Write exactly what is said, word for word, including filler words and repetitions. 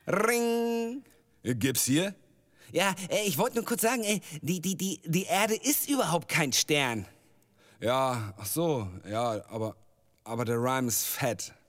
Ring. Gib's hier? Ja, äh, ich wollte nur kurz sagen, äh, die, die, die, die Erde ist überhaupt kein Stern. Ja, ach so, ja, aber, aber der Rhyme ist fett.